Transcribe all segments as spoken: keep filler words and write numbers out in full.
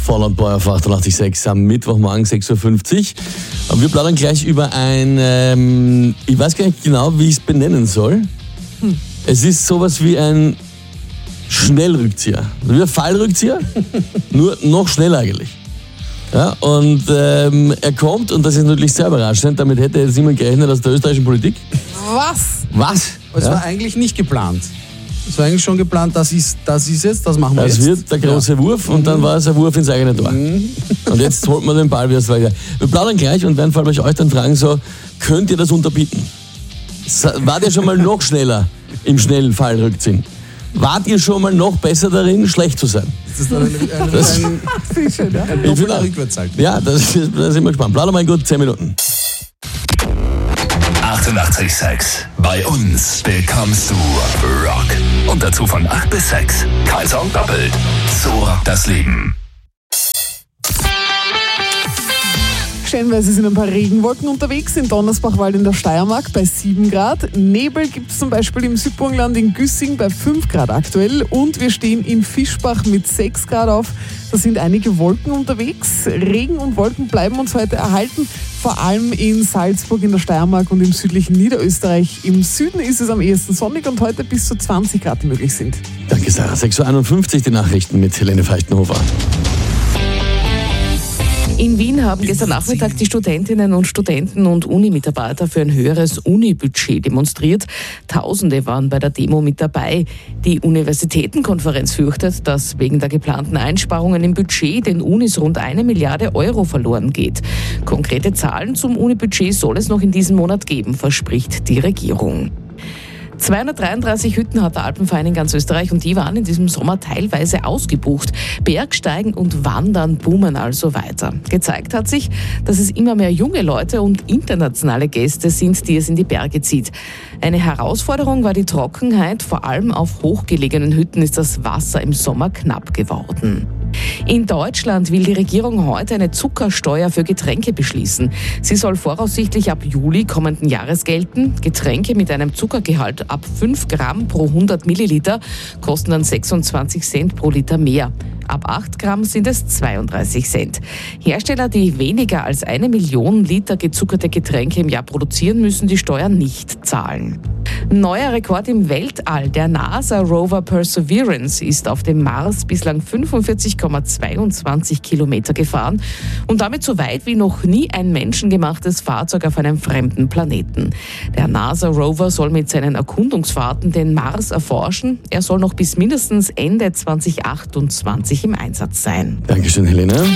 Fallout Boy auf achtundachtzig Komma sechs am Mittwochmorgen sechs Uhr fünfzig. Und wir plaudern gleich über ein, ähm, ich weiß gar nicht genau, wie ich es benennen soll. Hm. Es ist sowas wie ein Schnellrückzieher. Wie ein Fallrückzieher, nur noch schneller eigentlich. Ja, und ähm, er kommt, und das ist natürlich sehr überraschend, damit hätte jetzt niemand gerechnet aus der österreichischen Politik. Was? Was? Es ja? war eigentlich nicht geplant. Es war eigentlich schon geplant, das ist, das ist jetzt, das machen wir das jetzt. Das wird der große ja. Wurf und mhm. dann war es ein Wurf ins eigene Tor. Mhm. Und jetzt holt man den Ball wieder weiter. Wir plaudern gleich und werden vor allem euch dann fragen, so, könnt ihr das unterbieten? Wart ihr schon mal noch schneller im schnellen Fallrückziehen? Wart ihr schon mal noch besser darin, schlecht zu sein? Das ist dann ein, ein, das, ein, ein, ein, ein doppelter Rückwärtssalto. Ja, das, da sind wir gespannt. Plaudern mal gut, zehn Minuten. achtundachtzig Komma sechs. Bei uns bekommst du Rock. Und dazu von acht bis sechs. Kein Song doppelt. So rockt das Leben. Stellenweise sind ein paar Regenwolken unterwegs. In Donnersbachwald in der Steiermark bei sieben Grad. Nebel gibt es zum Beispiel im Südburgenland in Güssing bei fünf Grad aktuell. Und wir stehen in Fischbach mit sechs Grad auf. Da sind einige Wolken unterwegs. Regen und Wolken bleiben uns heute erhalten. Vor allem in Salzburg in der Steiermark und im südlichen Niederösterreich. Im Süden ist es am ehesten sonnig und heute bis zu zwanzig Grad möglich sind. Danke, Sarah. sechs Uhr einundfünfzig die Nachrichten mit Helene Feichtenhofer. In Wien haben gestern Nachmittag die Studentinnen und Studenten und Unimitarbeiter für ein höheres Uni-Budget demonstriert. Tausende waren bei der Demo mit dabei. Die Universitätenkonferenz fürchtet, dass wegen der geplanten Einsparungen im Budget den Unis rund eine Milliarde Euro verloren geht. Konkrete Zahlen zum Uni-Budget soll es noch in diesem Monat geben, verspricht die Regierung. zweihundertdreiunddreißig Hütten hat der Alpenverein in ganz Österreich und die waren in diesem Sommer teilweise ausgebucht. Bergsteigen und Wandern boomen also weiter. Gezeigt hat sich, dass es immer mehr junge Leute und internationale Gäste sind, die es in die Berge zieht. Eine Herausforderung war die Trockenheit. Vor allem auf hochgelegenen Hütten ist das Wasser im Sommer knapp geworden. In Deutschland will die Regierung heute eine Zuckersteuer für Getränke beschließen. Sie soll voraussichtlich ab Juli kommenden Jahres gelten. Getränke mit einem Zuckergehalt ab fünf Gramm pro hundert Milliliter kosten dann sechsundzwanzig Cent pro Liter mehr. Ab acht Gramm sind es zweiunddreißig Cent. Hersteller, die weniger als eine Million Liter gezuckerte Getränke im Jahr produzieren, müssen die Steuer nicht zahlen. Neuer Rekord im Weltall. Der NASA-Rover Perseverance ist auf dem Mars bislang fünfundvierzig Komma zweiundzwanzig Kilometer gefahren und damit so weit wie noch nie ein menschengemachtes Fahrzeug auf einem fremden Planeten. Der NASA-Rover soll mit seinen Erkundungsfahrten den Mars erforschen. Er soll noch bis mindestens Ende zweitausendachtundzwanzig im Einsatz sein. Dankeschön, Helene.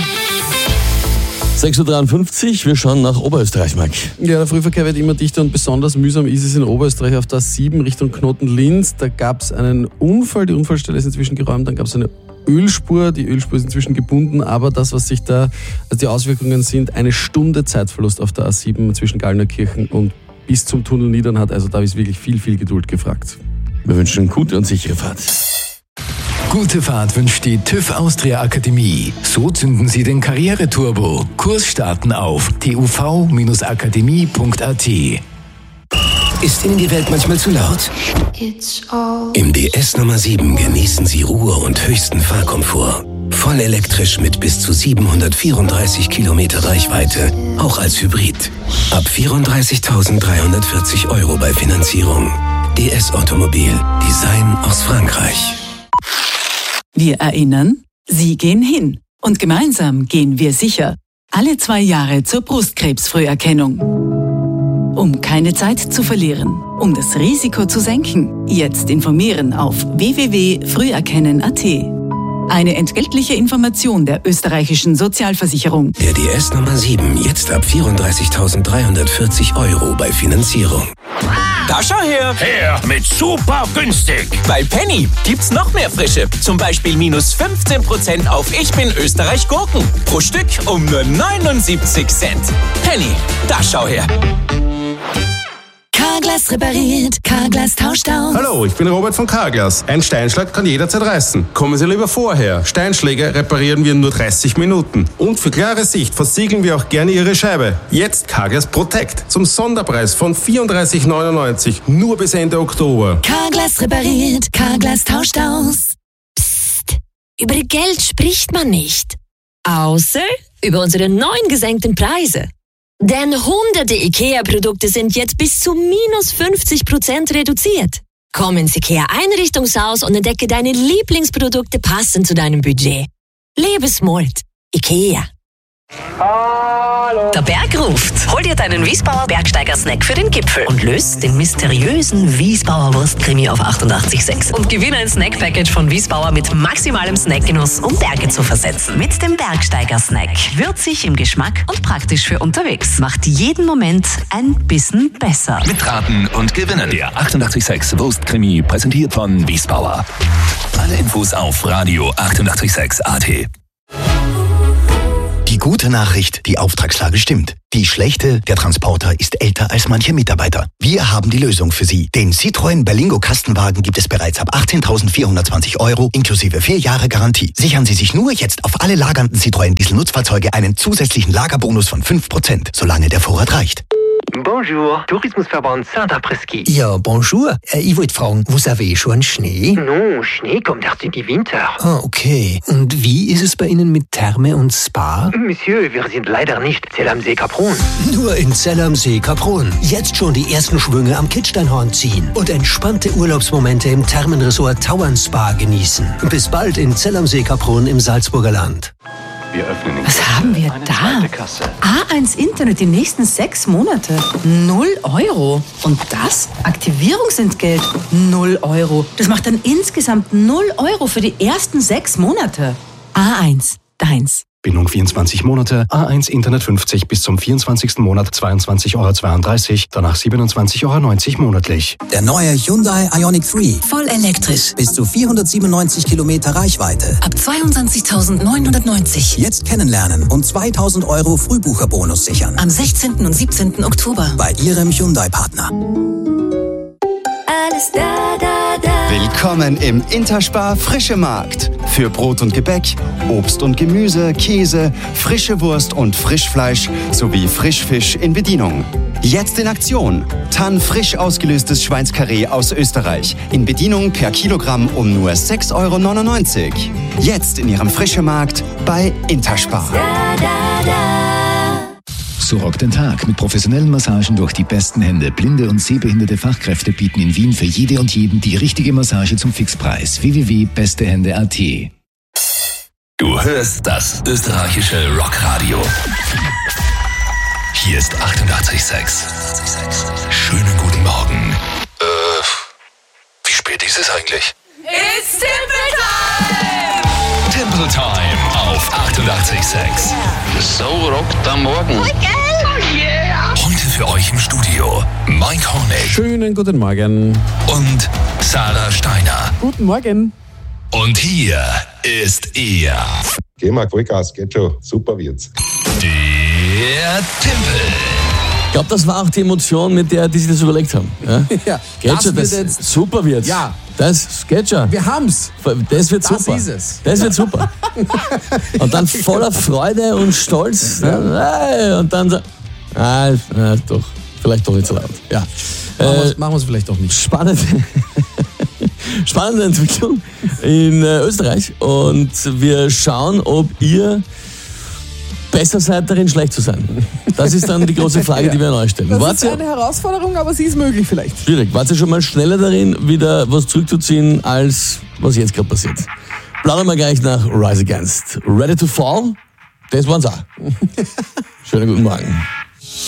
sechs Uhr dreiundfünfzig, wir schauen nach Oberösterreich, Mike. Ja, der Frühverkehr wird immer dichter und besonders mühsam ist es in Oberösterreich auf der A sieben Richtung Knoten-Linz. Da gab es einen Unfall, die Unfallstelle ist inzwischen geräumt, dann gab es eine Ölspur, die Ölspur ist inzwischen gebunden, aber das, was sich da, also die Auswirkungen sind, eine Stunde Zeitverlust auf der A sieben zwischen Gallnerkirchen und bis zum Tunnel Niedernhardt, also da ist wirklich viel, viel Geduld gefragt. Wir wünschen eine gute und sichere Fahrt. Gute Fahrt wünscht die TÜV Austria Akademie. So zünden Sie den Karriereturbo. Kurs starten auf t u v akademie punkt a t. Ist Ihnen die Welt manchmal zu laut? Im D S Nummer sieben genießen Sie Ruhe und höchsten Fahrkomfort. Voll elektrisch mit bis zu siebenhundertvierunddreißig Kilometer Reichweite, auch als Hybrid. Ab vierunddreißigtausenddreihundertvierzig Euro bei Finanzierung. D S Automobil. Design aus Frankreich. Wir erinnern, Sie gehen hin. Und gemeinsam gehen wir sicher. Alle zwei Jahre zur Brustkrebsfrüherkennung. Um keine Zeit zu verlieren, um das Risiko zu senken, jetzt informieren auf w w w punkt früherkennen punkt a t. Eine entgeltliche Information der österreichischen Sozialversicherung. Der D S Nummer sieben jetzt ab vierunddreißigtausenddreihundertvierzig Euro bei Finanzierung. Da schau her! Her mit super günstig! Bei Penny gibt's noch mehr Frische. Zum Beispiel minus fünfzehn Prozent auf Ich bin Österreich Gurken. Pro Stück um nur neunundsiebzig Cent. Penny, da schau her! Carglass repariert, Carglass tauscht aus. Hallo, ich bin Robert von Carglass. Ein Steinschlag kann jederzeit reißen. Kommen Sie lieber vorher. Steinschläge reparieren wir in nur dreißig Minuten. Und für klare Sicht versiegeln wir auch gerne Ihre Scheibe. Jetzt Carglass Protect. Zum Sonderpreis von vierunddreißig neunundneunzig. Nur bis Ende Oktober. Carglass repariert, Carglass tauscht aus. Psst, über Geld spricht man nicht. Außer über unsere neuen gesenkten Preise. Denn hunderte IKEA-Produkte sind jetzt bis zu minus fünfzig Prozent reduziert. Komm ins IKEA-Einrichtungshaus und entdecke deine Lieblingsprodukte passend zu deinem Budget. Lebe smart. IKEA. Hallo. Der Berg ruft. Hol dir deinen Wiesbauer Bergsteiger-Snack für den Gipfel und löst den mysteriösen Wiesbauer Wurstkrimi auf achtundachtzig Komma sechs. Und gewinne ein Snack-Package von Wiesbauer mit maximalem Snackgenuss, um Berge zu versetzen. Mit dem Bergsteiger-Snack. Würzig im Geschmack und praktisch für unterwegs. Macht jeden Moment ein bisschen besser. Mitraten und gewinnen. Der achtundachtzig Komma sechs Wurstkrimi, präsentiert von Wiesbauer. Alle Infos auf Radio achtundachtzig Komma sechs A T. Die gute Nachricht, die Auftragslage stimmt. Die schlechte, der Transporter ist älter als manche Mitarbeiter. Wir haben die Lösung für Sie. Den Citroën Berlingo Kastenwagen gibt es bereits ab achtzehntausendvierhundertzwanzig Euro inklusive vier Jahre Garantie. Sichern Sie sich nur jetzt auf alle lagernden Citroën Diesel-Nutzfahrzeuge einen zusätzlichen Lagerbonus von fünf Prozent, solange der Vorrat reicht. Bonjour, Tourismusverband Saint-Après-Ski. Ja, bonjour. Äh, ich wollte fragen, vous avez schon Schnee? Non, Schnee kommt erst in die Winter. Ah, okay. Und wie ist es bei Ihnen mit Therme und Spa? Monsieur, wir sind leider nicht Zell am See Kaprun. Nur in Zell am See Kaprun. Jetzt schon die ersten Schwünge am Kitzsteinhorn ziehen und entspannte Urlaubsmomente im Thermenresort Tauern Spa genießen. Bis bald in Zell am See Kaprun im Salzburger Land. Wir öffnen den Was haben wir da? A eins Internet die nächsten sechs Monate. Null Euro. Und das? Aktivierungsentgelt. Null Euro. Das macht dann insgesamt null Euro für die ersten sechs Monate. A eins. Deins. Bindung vierundzwanzig Monate, A eins Internet fünfzig bis zum vierundzwanzigsten Monat zweiundzwanzig Euro zweiunddreißig, danach siebenundzwanzig Euro neunzig monatlich. Der neue Hyundai Ioniq drei. Voll elektrisch. Bis zu vierhundertsiebenundneunzig Kilometer Reichweite. Ab zweiundzwanzigtausendneunhundertneunzig. Jetzt kennenlernen und zweitausend Euro Frühbucherbonus sichern. Am sechzehnten und siebzehnten Oktober. Bei Ihrem Hyundai-Partner. Alles da, da, da. Willkommen im Interspar Frische Markt. Für Brot und Gebäck, Obst und Gemüse, Käse, frische Wurst und Frischfleisch sowie Frischfisch in Bedienung. Jetzt in Aktion. Tann frisch ausgelöstes Schweinskarree aus Österreich. In Bedienung per Kilogramm um nur sechs Euro neunundneunzig. Jetzt in Ihrem Frische Markt bei Interspar. Da, da, da. So rockt den Tag mit professionellen Massagen durch die besten Hände. Blinde und sehbehinderte Fachkräfte bieten in Wien für jede und jeden die richtige Massage zum Fixpreis. w w w punkt beste hände punkt a t. Du hörst das österreichische Rockradio. Hier ist achtundachtzig Komma sechs. Schönen guten Morgen. Äh, wie spät ist es eigentlich? It's Temple Time! Temple Time auf achtundachtzig Komma sechs. So rockt am Morgen. Oh yeah! Heute für euch im Studio Mike Hornig. Schönen guten Morgen. Und Sarah Steiner. Guten Morgen. Und hier ist er. Geh mal Vollgas, geht schon. Super wird's. Der Timpel. Ich glaube, das war auch die Emotion, mit der die sich das überlegt haben. Ja, ja geht das schon, wird das jetzt super wird. Ja. Das geht schon. Wir haben's. Das wird das super. Das ist es. Das wird super. Und dann voller Freude und Stolz. Ja. Und dann so, ah, ah, doch, vielleicht doch nicht so laut. Ja. Machen wir es vielleicht doch nicht. Spannende, spannende Entwicklung in äh, Österreich. Und wir schauen, ob ihr besser seid darin, schlecht zu sein. Das ist dann die große Frage, ja. die wir an euch stellen. Das Wart ist ihr, eine Herausforderung, aber sie ist möglich vielleicht. Schwierig. Wart ihr schon mal schneller darin, wieder was zurückzuziehen, als was jetzt gerade passiert? Plaudern wir gleich nach Rise Against. Ready to Fall? Das waren's auch. Schönen guten Morgen.